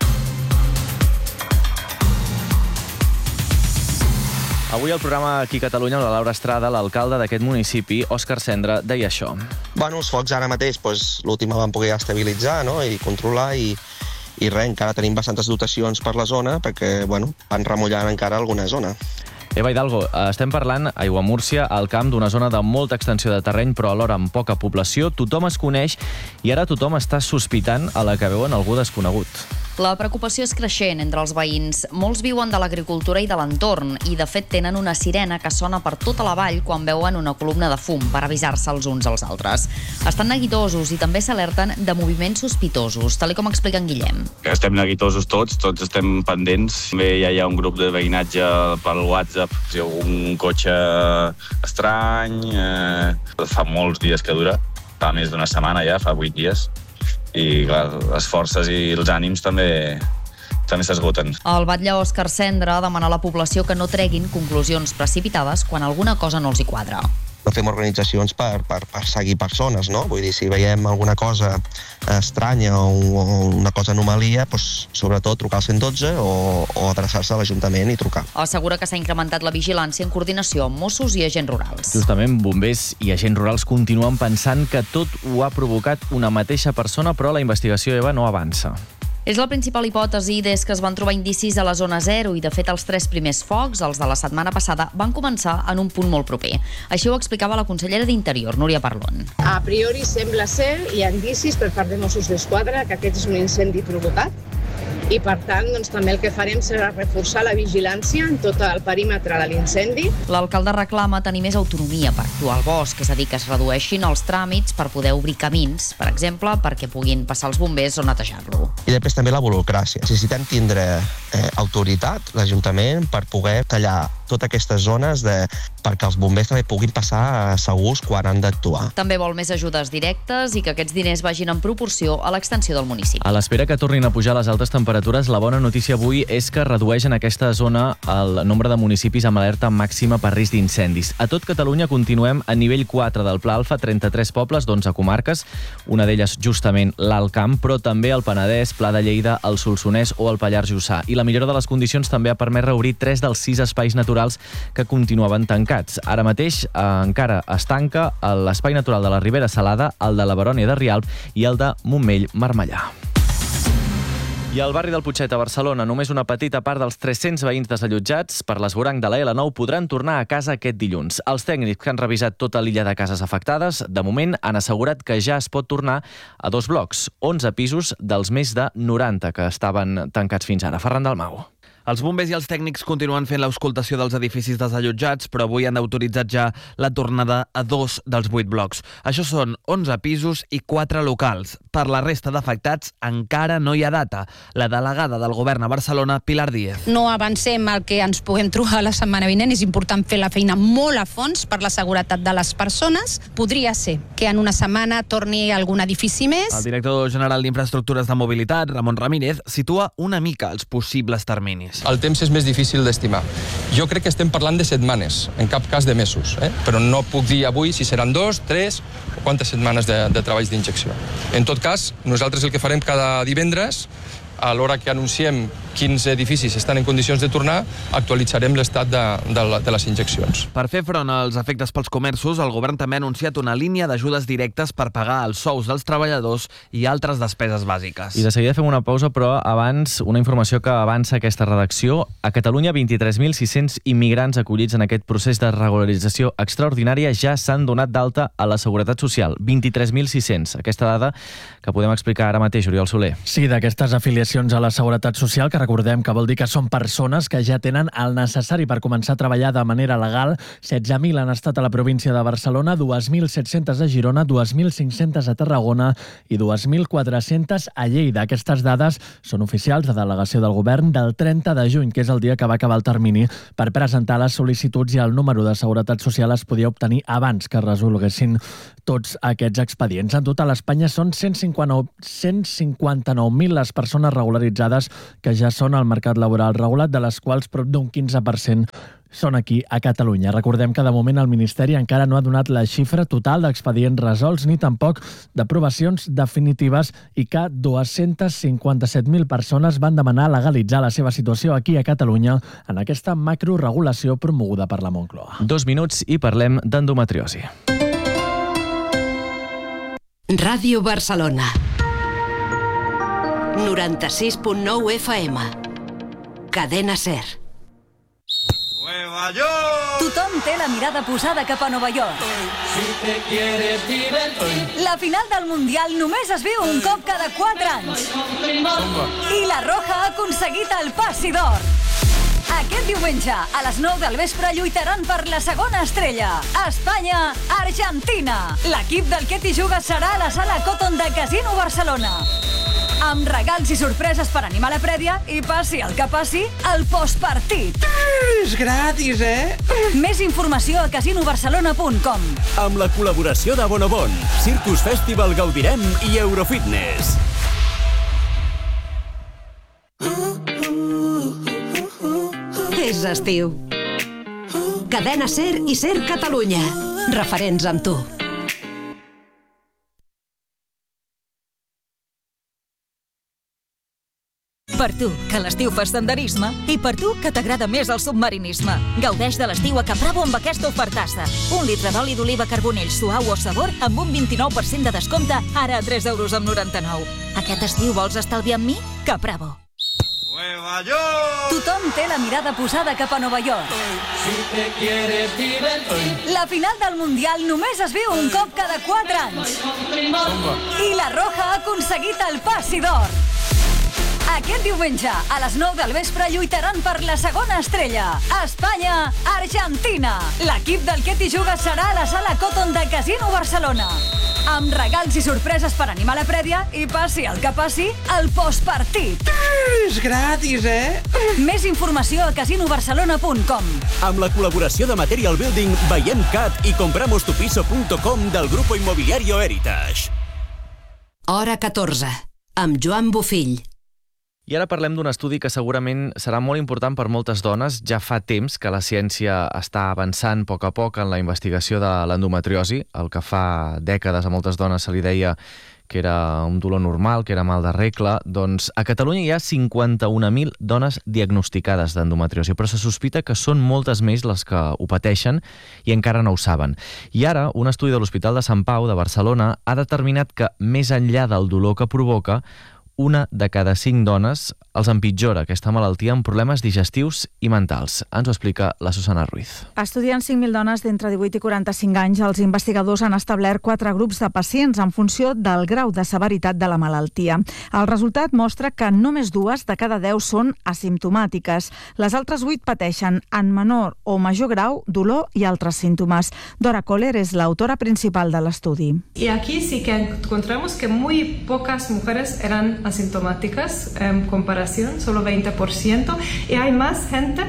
Avui al programa Aquí a Catalunya, la Laura Estrada, l'alcalde d'aquest municipi, Òscar Cendra, deia això. Bueno, els focs ara mateix, l'últim van poder estabilitzar, no?, i controlar, i res, encara tenim bastantes dotacions per la zona, perquè, bueno, van remullant encara alguna zona. Eva Hidalgo, estem parlant a Aiguamúrcia, al camp d'una zona de molta extensió de terreny, però alhora amb poca població. Tothom es coneix i ara tothom està sospitant a la que veuen algú desconegut. La preocupació és creixent entre els veïns. Molts viuen de l'agricultura i de l'entorn i, de fet, tenen una sirena que sona per tota la vall quan veuen una columna de fum per avisar-se els uns als altres. Estan neguitosos i també s'alerten de moviments sospitosos, tal com explica en Guillem. Estem neguitosos tots estem pendents. També ja hi ha un grup de veïnatge pel WhatsApp, si algun cotxe estrany. Fa molts dies que dura, fa més d'una setmana ja, fa 8 dies. I clar, les forces i els ànims també s'esgoten. El batlle Òscar Cendra demana a la població que no treguin conclusions precipitades quan alguna cosa no els hi quadra. No fem organitzacions per seguir persones, no? Vull dir, si veiem alguna cosa estranya o una cosa anomalia, sobretot trucar al 112 o adreçar-se a l'Ajuntament i trucar. Assegura que s'ha incrementat la vigilància en coordinació amb Mossos i agents rurals. Justament, bombers i agents rurals continuen pensant que tot ho ha provocat una mateixa persona, però la investigació, Eva, no avança. És la principal hipòtesi des que es van trobar indicis a la zona 0 i, de fet, els 3 primers focs, els de la setmana passada, van començar en un punt molt proper. Així ho explicava la consellera d'Interior, Núria Parlon. A priori sembla ser, hi ha indicis per part de Mossos d'Esquadra, que aquest és un incendi provocat i, per tant, també el que farem serà reforçar la vigilància en tot el perímetre de l'incendi. L'alcalde reclama tenir més autonomia per actuar al bosc, és a dir, que es redueixin els tràmits per poder obrir camins, per exemple, perquè puguin passar els bombers o netejar-lo. I després també la burocràcia. Necessitem tindre autoritat, l'Ajuntament, per poder tallar totes aquestes zones perquè els bombers també puguin passar segurs quan han d'actuar. També vol més ajudes directes i que aquests diners vagin en proporció a l'extensió del municipi. A l'espera que tornin a pujar les altes temperatures, la bona notícia avui és que redueix en aquesta zona el nombre de municipis amb alerta màxima per risc d'incendis. A tot Catalunya continuem a nivell 4 del Pla Alfa, 33 pobles d'11 comarques, una d'elles justament l'Alt Camp, però també el Penedès, Pla de Lleida, el Solsonès o el Pallars Jussà. I la millora de les condicions també ha permès reobrir 3 dels 6 espais naturals que continuaven tancats. Ara mateix encara es tanca l'espai natural de la Ribera Salada, el de la Barònia de Rialb i el de Montmell-Marmellà. I al barri del Putxet, a Barcelona, només una petita part dels 300 veïns desallotjats per l'esvoranc de la L9 podran tornar a casa aquest dilluns. Els tècnics que han revisat tota l'illa de cases afectades, de moment han assegurat que ja es pot tornar a 2 blocs, 11 pisos dels més de 90 que estaven tancats fins ara. Ferran Dalmau. Els bombers i els tècnics continuen fent l'auscultació dels edificis desallotjats, però avui han autoritzat ja la tornada a 2 dels 8 blocs. Això són 11 pisos i 4 locals. Per la resta d'afectats encara no hi ha data. La delegada del govern a Barcelona, Pilar Díez. No avancem el que ens puguem trobar la setmana vinent. És important fer la feina molt a fons per la seguretat de les persones. Podria ser que en una setmana torni algun edifici més. El director general d'Infraestructures de Mobilitat, Ramon Ramírez, situa una mica els possibles terminis. El temps és més difícil d'estimar. Jo crec que estem parlant de setmanes, en cap cas de mesos, però no puc dir avui si seran 2, 3 o quantes setmanes de treballs d'injecció. En tot cas, nosaltres el que farem cada divendres, a l'hora que anunciem quins edificis estan en condicions de tornar, actualitzarem l'estat de les injeccions. Per fer front als efectes pels comerços, el govern també ha anunciat una línia d'ajudes directes per pagar els sous dels treballadors i altres despeses bàsiques. I de seguida fem una pausa, però abans una informació que avança aquesta redacció. A Catalunya, 23.600 immigrants acollits en aquest procés de regularització extraordinària ja s'han donat d'alta a la Seguretat Social. 23.600. Aquesta dada que podem explicar ara mateix, Oriol Soler. Sí, d'aquestes afiliacions a la Seguretat Social, que recordem que vol dir que són persones que ja tenen el necessari per començar a treballar de manera legal. 16.000 han estat a la província de Barcelona, 2.700 a Girona, 2.500 a Tarragona i 2.400 a Lleida. Aquestes dades són oficials de delegació del govern del 30 de juny, que és el dia que va acabar el termini per presentar les sol·licituds, i el número de Seguretat Social es podia obtenir abans que resolguessin tots aquests expedients. En total, a Espanya són 159.000 les persones regularitzades que ja són al mercat laboral regulat, de les quals prop d'un 15% són aquí a Catalunya. Recordem que de moment el Ministeri encara no ha donat la xifra total d'expedients resolts ni tampoc d'aprovacions definitives, i que 257.000 persones van demanar legalitzar la seva situació aquí a Catalunya en aquesta macroregulació promoguda per la Moncloa. 2 minuts i parlem d'endometriosi. Ràdio Barcelona 96.9 FM. Cadena SER. Tothom té la mirada posada cap a Nova York. La final del Mundial només es viu un cop cada 4 anys. I la Roja ha aconseguit el passi d'or. Aquest diumenge, a les 9 del vespre, lluitaran per la segona estrella. Espanya-Argentina. L'equip del Ketty Juga serà a la sala Cotton de Casino Barcelona, amb regals i sorpreses per animar la prèvia i, passi el que passi, el postpartit. És gratis, Més informació a casinobarcelona.com. Amb la col·laboració de Bonobon, Circus Festival Gaudirem i Eurofitness. És estiu. Cadena SER i SER Catalunya. Referents amb tu. Per tu, que a l'estiu fas senderisme, i per tu, que t'agrada més el submarinisme. Gaudeix de l'estiu a Capravo amb aquesta ofertassa. 1 litre d'oli d'oliva Carbonell suau o sabor amb un 29% de descompte, ara a 3,99 €. Aquest estiu vols estalviar amb mi? Capravo. Nueva York! Tothom té la mirada posada cap a Nova York. La final del Mundial només es viu un cop cada 4 anys. I la Roja ha aconseguit el passi d'or. Aquest diumenge, a les 9 del vespre, lluitaran per la segona estrella. Espanya-Argentina. L'equip del Ketty Juga serà a la sala Cotton de Casino Barcelona, amb regals i sorpreses per animar la prèvia i, passi el que passi, el postpartit. És gratis, Més informació a casinobarcelona.com. Amb la col·laboració de Material Building, Veiem Cat i compramostupiso.com del Grupo Inmobiliario Heritage. Hora 14, amb Joan Bofill. I ara parlem d'un estudi que segurament serà molt important per moltes dones. Ja fa temps que la ciència està avançant a poc en la investigació de l'endometriosi. El que fa dècades a moltes dones se li deia que era un dolor normal, que era mal de regla. Doncs a Catalunya hi ha 51.000 dones diagnosticades d'endometriosi, però se sospita que són moltes més les que ho pateixen i encara no ho saben. I ara, un estudi de l'Hospital de Sant Pau de Barcelona ha determinat que, més enllà del dolor que provoca, 1 de cada 5 dones els empitjora aquesta malaltia amb problemes digestius i mentals. Ens ho explica la Susana Ruiz. Estudiant 5.000 dones d'entre 18 i 45 anys, els investigadors han establert 4 grups de pacients en funció del grau de severitat de la malaltia. El resultat mostra que només 2 de cada 10 són asimptomàtiques. Les altres 8 pateixen en menor o major grau dolor i altres símptomes. Dora Kohler és l'autora principal de l'estudi. Y aquí sí que encontramos que muy pocas mujeres eran asintomáticas en comparación, solo 20%, y hay más gente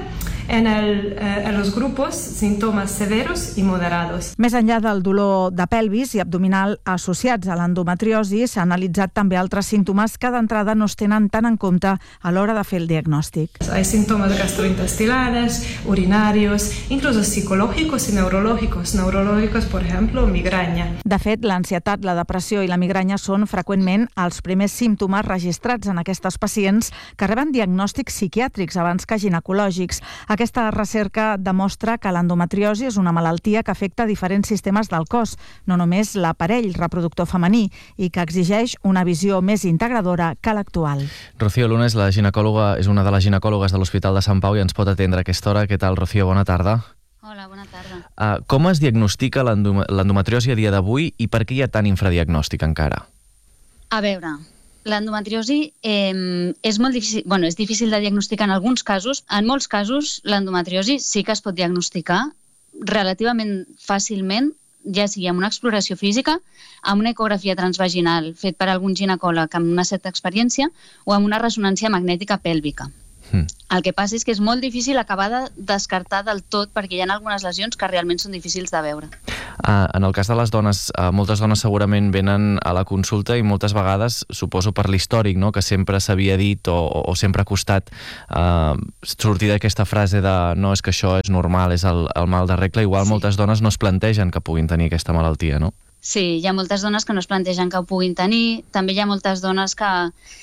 en los grupos síntomas severos i moderados. Més enllà del dolor de pelvis i abdominal associats a l'endometriosi, s'ha analitzat també altres símptomes que d'entrada no es tenen tant en compte a l'hora de fer el diagnòstic. Hay síntomas gastrointestinales, urinarios, incluso psicológicos y neurológicos. Neurológicos, por ejemplo, migraña. De fet, l'ansietat, la depressió i la migranya són freqüentment els primers símptomes registrats en aquestes pacients que reben diagnòstics psiquiàtrics abans que ginecològics. Aquesta recerca demostra que l'endometriosi és una malaltia que afecta diferents sistemes del cos, no només l'aparell reproductor femení, i que exigeix una visió més integradora que l'actual. Rocío Luna és una de les ginecòlogues de l'Hospital de Sant Pau i ens pot atendre a aquesta hora. Què tal, Rocío? Bona tarda. Hola, bona tarda. Com es diagnostica l'endometriosi a dia d'avui i per què hi ha tant infradiagnòstic encara? A veure, l'endometriosi és molt difícil, és difícil de diagnosticar en alguns casos. En molts casos, l'endometriosi sí que es pot diagnosticar relativament fàcilment, ja sigui amb una exploració física, amb una ecografia transvaginal fet per algun ginecòleg amb una certa experiència o amb una ressonància magnètica pèlvica. El que passa és que és molt difícil acabar de descartar del tot perquè hi ha algunes lesions que realment són difícils de veure. En el cas de les dones, moltes dones segurament venen a la consulta i moltes vegades, suposo per l'històric, no?, que sempre s'havia dit o sempre ha costat sortir d'aquesta frase de no, és que això és normal, és el mal de regla. Igual moltes dones no es plantegen que puguin tenir aquesta malaltia, no? Sí, hi ha moltes dones que no es plantegen que ho puguin tenir. També hi ha moltes dones que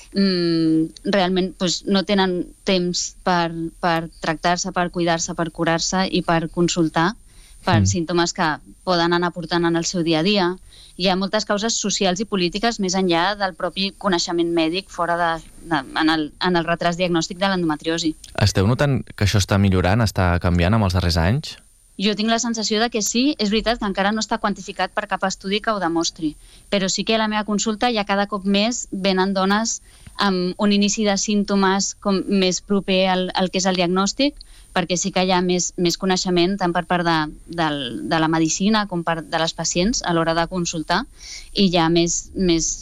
realment no tenen temps per tractar-se, per cuidar-se, per curar-se i per consultar per símptomes que poden anar portant en el seu dia a dia. Hi ha moltes causes socials i polítiques més enllà del propi coneixement mèdic en el retras diagnòstic de l'endometriosi. Esteu notant que això està millorant, està canviant amb els darrers anys? Jo tinc la sensació de que sí, és veritat que encara no està quantificat per cap estudi que ho demostri, però sí que a la meva consulta ja cada cop més venen dones amb un inici de símptomes més proper al que és el diagnòstic, perquè sí que hi ha més coneixement tant per part de la medicina com per de les pacients a l'hora de consultar, i hi ha més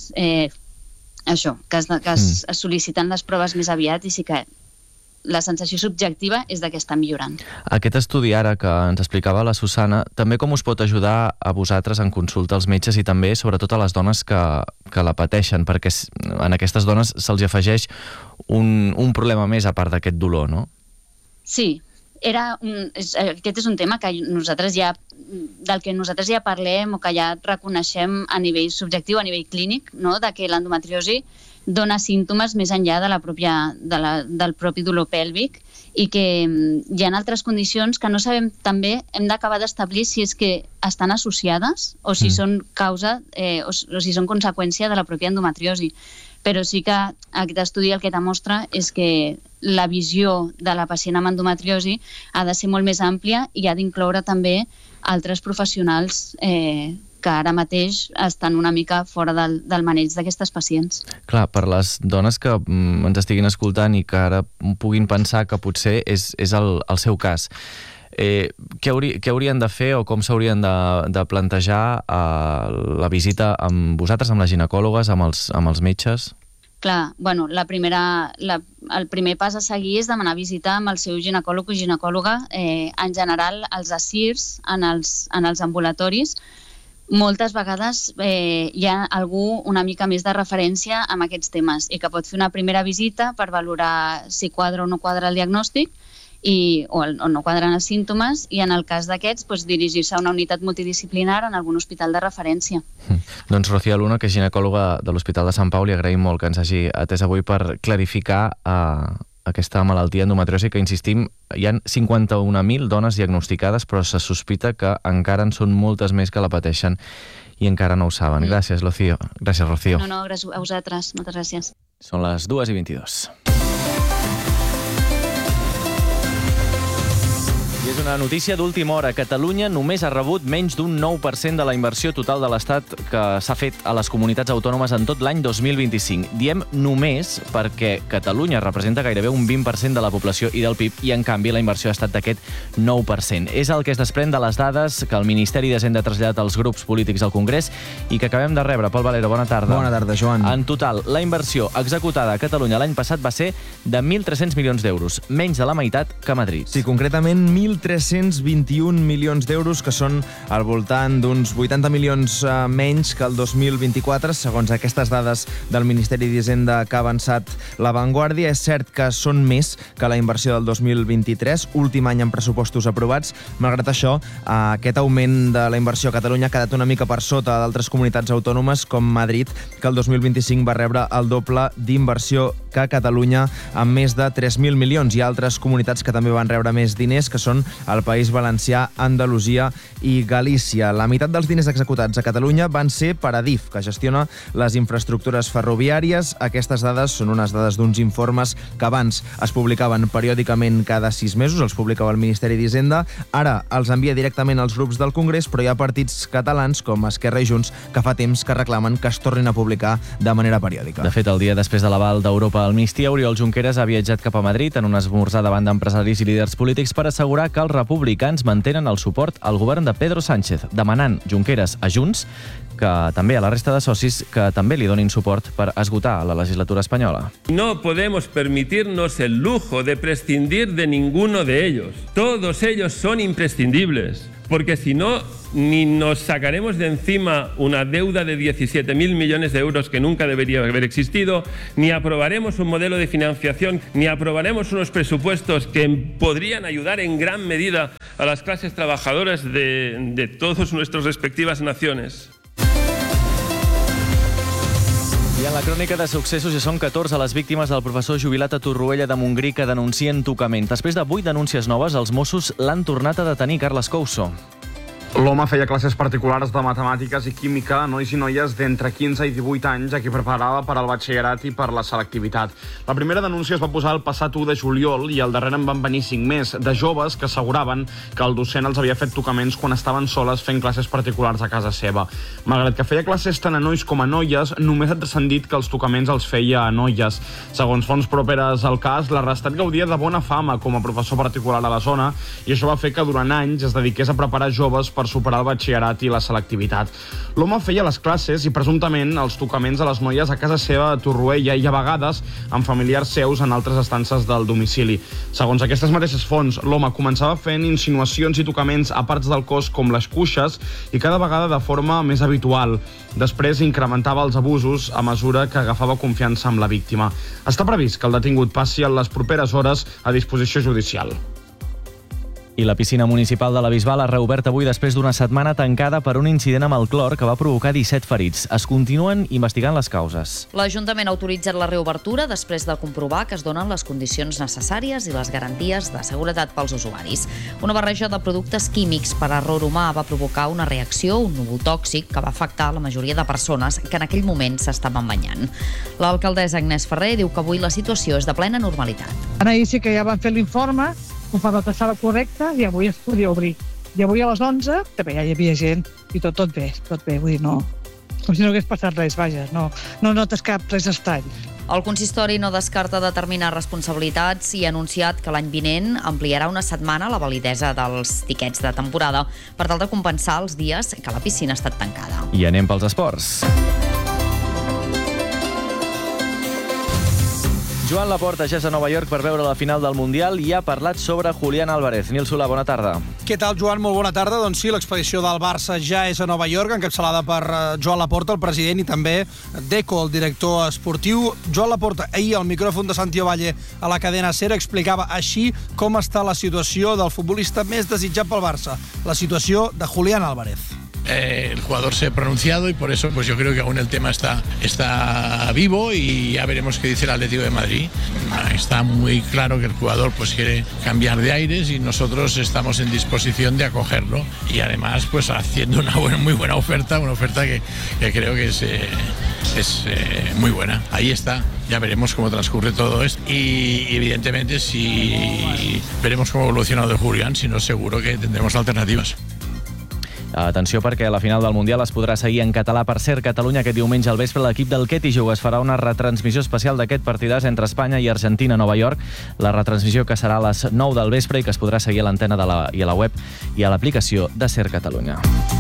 això, que es sol·liciten les proves més aviat, i sí que la sensació subjectiva és que està millorant. Aquest estudi ara que ens explicava la Susana, també com us pot ajudar a vosaltres en consulta als metges i també sobretot a les dones que la pateixen, perquè en aquestes dones se'ls afegeix un problema més a part d'aquest dolor, no? Sí, aquest és un tema que del que nosaltres ja parlem o que ja reconeixem a nivell subjectiu, a nivell clínic, no?, de que l'endometriosi dona símptomes més enllà del propi dolor pèlvic, i que hi ha altres condicions que no sabem, també hem d'acabar d'establir si és que estan associades o si són causa o si són conseqüència de la pròpia endometriosi. Però sí que aquest estudi el que demostra és que la visió de la pacient amb endometriosi ha de ser molt més àmplia i ha d'incloure també altres professionals que ara mateix estan una mica fora del maneig d'aquestes pacients. Clar, per les dones que ens estiguin escoltant i que ara puguin pensar que potser és el seu cas, què haurien de fer o com s'haurien de plantejar la visita amb vosaltres, amb les ginecòlogues, amb els metges? Clar, el primer pas a seguir és demanar visita amb el seu ginecòleg o ginecòloga. En general, els ASIRs en els ambulatoris, moltes vegades hi ha algú una mica més de referència amb aquests temes i que pot fer una primera visita per valorar si quadra o no quadra el diagnòstic o no quadren els símptomes, i en el cas d'aquests dirigir-se a una unitat multidisciplinar en algun hospital de referència. Doncs Rocío Luna, que és ginecòloga de l'Hospital de Sant Pau, li agraïm molt que ens hagi atès avui per clarificar aquesta malaltia endometriosi, que insistim, hi ha 51.000 dones diagnosticades, però se sospita que encara en són moltes més que la pateixen i encara no ho saben. Gràcies, Rocío. No, gràcies a vosaltres. Moltes gràcies. Són les 2:22. És una notícia d'última hora. Catalunya només ha rebut menys d'un 9% de la inversió total de l'Estat que s'ha fet a les comunitats autònomes en tot l'any 2025. Diem només perquè Catalunya representa gairebé un 20% de la població i del PIB i, en canvi, la inversió ha estat d'aquest 9%. És el que es desprèn de les dades que el Ministeri d'Hisenda ha traslladat als grups polítics al Congrés i que acabem de rebre. Pol Valero, bona tarda. Bona tarda, Joan. En total, la inversió executada a Catalunya l'any passat va ser de 1.300 milions d'euros, menys de la meitat que a Madrid. Sí, concretament 1.321 milions d'euros, que són al voltant d'uns 80 milions menys que el 2024, segons aquestes dades del Ministeri d'Hisenda que ha avançat La Vanguardia. És cert que són més que la inversió del 2023, últim any en pressupostos aprovats. Malgrat això, aquest augment de la inversió a Catalunya ha quedat una mica per sota d'altres comunitats autònomes com Madrid, que el 2025 va rebre el doble d'inversió que Catalunya, amb més de 3.000 milions, i altres comunitats que també van rebre més diners, que són el País Valencià, Andalusia i Galícia. La meitat dels diners executats a Catalunya van ser per Adif, que gestiona les infraestructures ferroviàries. Aquestes dades són unes dades d'uns informes que abans es publicaven periòdicament cada 6 mesos, els publicava el Ministeri d'Hisenda. Ara els envia directament als grups del Congrés, però hi ha partits catalans com Esquerra i Junts que fa temps que reclamen que es tornin a publicar de manera periòdica. De fet, el dia després de l'aval d'Europa al migdia, Oriol Junqueras ha viatjat cap a Madrid en un esmorzar davant d'empresaris i líders polítics per assegurar que els republicans mantenen el suport al govern de Pedro Sánchez, demanant Junqueras a Junts que també a la resta de socis que també li donin suport per esgotar la legislatura espanyola. No podemos permitirnos el lujo de prescindir de ninguno de ellos. Todos ellos son imprescindibles, porque si no, ni nos sacaremos de encima una deuda de 17.000 millones de euros que nunca debería haber existido, ni aprobaremos un modelo de financiación, ni aprobaremos unos presupuestos que podrían ayudar en gran medida a las clases trabajadoras de todas nuestras respectivas naciones. I en la crònica de successos ja són 14 les víctimes del professor jubilat a Torroella de Montgrí que denuncien tocament. Després de 8 denúncies noves, els Mossos l'han tornat a detenir. Carles Couso. L'home feia classes particulars de matemàtiques i química a nois i noies d'entre 15 i 18 anys a qui preparava per al batxillerat i per la selectivitat. La primera denúncia es va posar el passat 1 de juliol i al darrere en van venir 5 més, de joves que asseguraven que el docent els havia fet tocaments quan estaven soles fent classes particulars a casa seva. Malgrat que feia classes tant a nois com a noies, només ha transcendit que els tocaments els feia a noies. Segons fonts properes al cas, l'arrestat gaudia de bona fama com a professor particular a la zona i això va fer que durant anys es dediqués a preparar joves per superar el batxillerat i la selectivitat. L'home feia les classes i presumptament els tocaments a les noies a casa seva a Torroella i a vegades amb familiars seus en altres estances del domicili. Segons aquestes mateixes fonts, l'home començava fent insinuacions i tocaments a parts del cos com les cuixes i cada vegada de forma més habitual. Després incrementava els abusos a mesura que agafava confiança amb la víctima. Està previst que el detingut passi en les properes hores a disposició judicial. I la piscina municipal de la Bisbal ha reobert avui després d'una setmana tancada per un incident amb el clor que va provocar 17 ferits. Es continuen investigant les causes. L'Ajuntament ha autoritzat la reobertura després de comprovar que es donen les condicions necessàries i les garanties de seguretat pels usuaris. Una barreja de productes químics per error humà va provocar una reacció, un núvol tòxic, que va afectar la majoria de persones que en aquell moment s'estaven banyant. L'alcaldessa Agnès Ferrer diu que avui la situació és de plena normalitat. Ahir sí que ja van fer l'informe, ho fa tota sala correcta i avui es podia obrir. I avui a les 11 també ja hi havia gent i tot bé, vull dir, no. Com si no hagués passat res, vaja, no notes cap res estrany. El consistori no descarta determinar responsabilitats i ha anunciat que l'any vinent ampliarà una setmana la validesa dels tiquets de temporada per tal de compensar els dies que la piscina ha estat tancada. I anem pels esports. Joan Laporta ja és a Nova York per veure la final del Mundial i ha parlat sobre Julián Álvarez. Nil Solà, bona tarda. Què tal, Joan? Molt bona tarda. Doncs sí, l'expedició del Barça ja és a Nova York, encapçalada per Joan Laporta, el president, i també Deco, el director esportiu. Joan Laporta, ahir al micròfon de Santiago Valle a la cadena SER, explicava així com està la situació del futbolista més desitjat pel Barça, la situació de Julián Álvarez. El jugador se ha pronunciado y por eso pues yo creo que aún el tema está vivo y ya veremos qué dice el Atlético de Madrid. Está muy claro que el jugador pues quiere cambiar de aires y nosotros estamos en disposición de acogerlo y además pues haciendo una muy buena oferta, una oferta que creo que es muy buena. Ahí está. Ya veremos cómo transcurre todo esto. Y evidentemente, si veremos cómo evoluciona el Julián, si no, seguro que tendremos alternativas. Atenció, perquè la final del Mundial es podrà seguir en català. Per cert, Catalunya aquest diumenge al vespre l'equip del Ketty es farà una retransmissió especial d'aquest partidàs entre Espanya i Argentina a Nova York. La retransmissió que serà a les 9 del vespre i que es podrà seguir a l'antena i a la web i a l'aplicació de Ser Catalunya.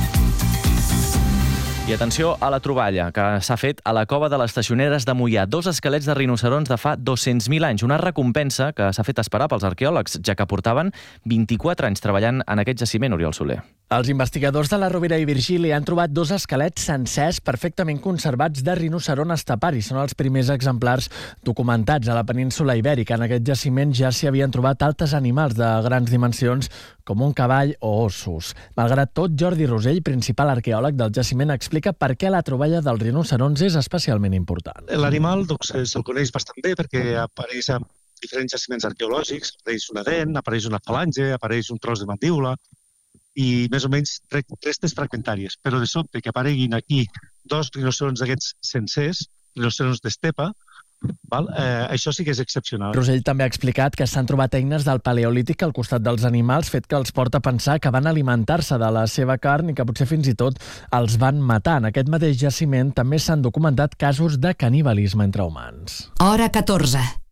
I atenció a la troballa que s'ha fet a la cova de les Teixoneres de Moià. 2 esquelets de rinocerons de fa 200.000 anys. Una recompensa que s'ha fet esperar pels arqueòlegs, ja que portaven 24 anys treballant en aquest jaciment, Oriol Soler. Els investigadors de la Rovira i Virgili han trobat 2 esquelets sencers perfectament conservats de rinoceront estepari. Són els primers exemplars documentats a la península Ibèrica. En aquest jaciment ja s'hi havien trobat altres animals de grans dimensions, com un cavall o ossos. Malgrat tot, Jordi Rosell, principal arqueòleg del jaciment, explica per què la troballa dels rinoceronts és especialment important. L'animal se'l coneix bastant bé perquè apareix a diferents jaciments arqueològics. Apareix una dent, apareix una falange, apareix un tros de mandíbula i més o menys restes fragmentàries. Però de sobte que apareguin aquí 2 rinoceronts d'aquests sencers, rinoceronts d'estepa, això sí que és excepcional. Rosell també ha explicat que s'han trobat eines del paleolític al costat dels animals, fet que els porta a pensar que van alimentar-se de la seva carn i que potser fins i tot els van matar. En aquest mateix jaciment també s'han documentat casos de canibalisme entre humans. Hora 14.